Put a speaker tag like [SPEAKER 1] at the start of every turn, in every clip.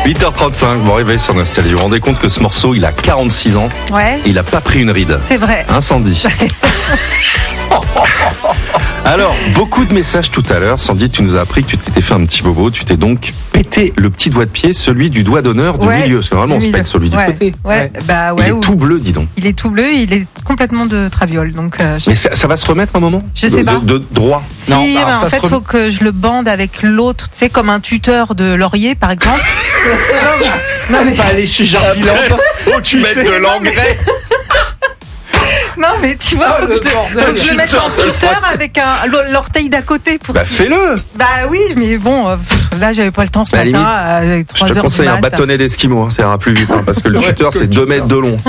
[SPEAKER 1] 8h35, bon réveil sur Nostalgie. Vous vous rendez compte que ce morceau, il a 46 ans.
[SPEAKER 2] Ouais.
[SPEAKER 1] Et il a pas pris une ride.
[SPEAKER 2] C'est vrai.
[SPEAKER 1] Incendie. Alors, beaucoup de messages tout à l'heure. Sandy, tu nous as appris que tu t'étais fait un petit bobo. Tu t'es donc pété le petit doigt de pied, celui du doigt d'honneur du milieu. Parce que normalement, on se pète celui du côté.
[SPEAKER 2] Ouais. Bah, ouais,
[SPEAKER 1] il est tout bleu, dis donc.
[SPEAKER 2] Il est tout bleu, il est complètement de traviole. Donc,
[SPEAKER 1] Mais ça va se remettre un moment
[SPEAKER 2] Je sais pas.
[SPEAKER 1] De droit.
[SPEAKER 2] Si, non, mais en fait, il faut que je le bande avec l'autre. Tu sais, comme un tuteur de Laurier, par exemple.
[SPEAKER 3] Non, mais pas aller chez Jardiland.
[SPEAKER 1] Faut que tu mettes de l'engrais.
[SPEAKER 2] Non, mais tu vois, faut que je le mette en tuteur avec l'orteil d'à côté. Bah,
[SPEAKER 1] fais-le.
[SPEAKER 2] Bah oui, mais bon, là, j'avais pas le temps ce matin. Avec 3
[SPEAKER 1] je te
[SPEAKER 2] heures
[SPEAKER 1] conseille un bâtonnet d'esquimau, hein, ça ira plus vite, hein, parce que le tuteur, c'est 2 mètres de long.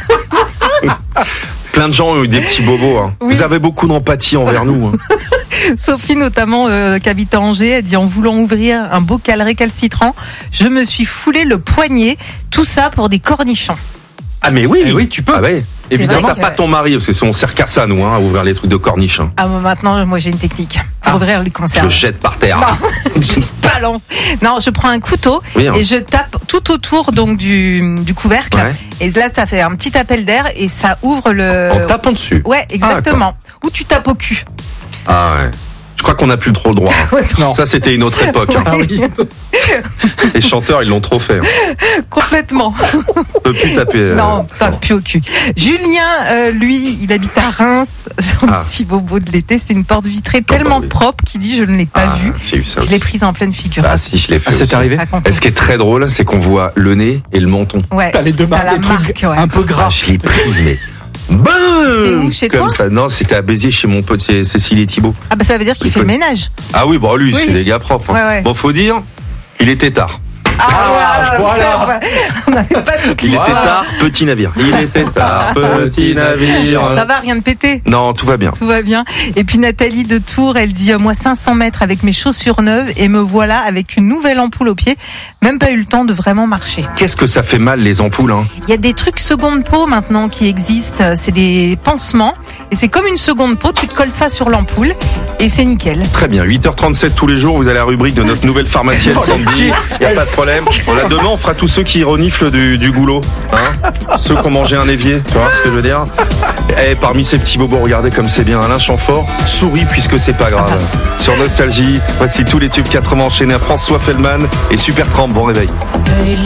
[SPEAKER 1] Plein de gens ont eu des petits bobos. Hein. Oui. Vous avez beaucoup d'empathie envers nous. Hein.
[SPEAKER 2] Sophie, notamment, qui habite à Angers, elle dit en voulant ouvrir un bocal récalcitrant, je me suis foulé le poignet. Tout ça pour des cornichons.
[SPEAKER 1] Ah, mais oui,
[SPEAKER 3] oui, tu peux.
[SPEAKER 1] Ah, ouais. Évidemment, t'as pas ton mari, parce que si on sert qu'à ça, nous, hein, à ouvrir les trucs de corniche. Hein.
[SPEAKER 2] Ah, maintenant, moi, j'ai une technique pour ouvrir les conserves.
[SPEAKER 1] Je le jette par terre.
[SPEAKER 2] Non, je balance. Non, je prends un couteau et je tape tout autour donc du couvercle. Ouais. Et là, ça fait un petit appel d'air et ça ouvre le...
[SPEAKER 1] En tapant dessus.
[SPEAKER 2] Ouais, exactement. Ou tu tapes au cul.
[SPEAKER 1] Ah ouais. Je crois qu'on n'a plus trop le droit. Hein. Ça, c'était une autre époque. Hein. Oui. Les chanteurs, ils l'ont trop fait. Hein.
[SPEAKER 2] Complètement.
[SPEAKER 1] On peut plus taper.
[SPEAKER 2] Non, tape plus au cul. Julien, lui, il habite à Reims. Son petit bobo de l'été, c'est une porte vitrée tellement propre qu'il dit je ne l'ai pas vue. Je l'ai prise en pleine figure.
[SPEAKER 1] Ah si, je l'ai fait.
[SPEAKER 3] C'est arrivé.
[SPEAKER 1] Et ce qui est très drôle, c'est qu'on voit le nez et le menton.
[SPEAKER 2] Ouais.
[SPEAKER 3] T'as les deux marques, trucs un peu gras.
[SPEAKER 1] Je l'ai prise, mais.
[SPEAKER 2] C'était où, chez toi
[SPEAKER 1] ça. Non, c'était à Béziers chez mon pote Cécile et Thibault.
[SPEAKER 2] Ah bah ça veut dire qu'il fait le ménage.
[SPEAKER 1] Ah oui, bon lui, c'est des gars propres. Hein. Ouais. Bon, faut dire, il était tard.
[SPEAKER 2] Voilà. On n'avait pas toute l'histoire.
[SPEAKER 1] Il était tard, petit navire. Il était tard, petit navire.
[SPEAKER 2] Ça va, rien de pété?
[SPEAKER 1] Non, tout va bien.
[SPEAKER 2] Tout va bien. Et puis Nathalie de Tours, elle dit moi 500 mètres avec mes chaussures neuves et me voilà avec une nouvelle ampoule au pied. Même pas eu le temps de vraiment marcher.
[SPEAKER 1] Qu'est-ce que ça fait mal les ampoules hein?
[SPEAKER 2] Il y a des trucs seconde peau maintenant qui existent. C'est des pansements et c'est comme une seconde peau. Tu te colles ça sur l'ampoule et c'est nickel.
[SPEAKER 1] Très bien. 8h37 tous les jours. Vous avez la rubrique de notre nouvelle pharmacienne Sandy. Il n'y a pas de problème. Demain, on fera tous ceux qui reniflent du goulot. Hein, ceux qui ont mangé un évier. Tu vois ce que je veux dire? Et parmi ces petits bobos, regardez comme c'est bien. Alain Chamfort sourit puisque c'est pas grave. Sur Nostalgie, voici tous les tubes 80 enchaînés à François Feldman et Super Tramp. Bon réveil.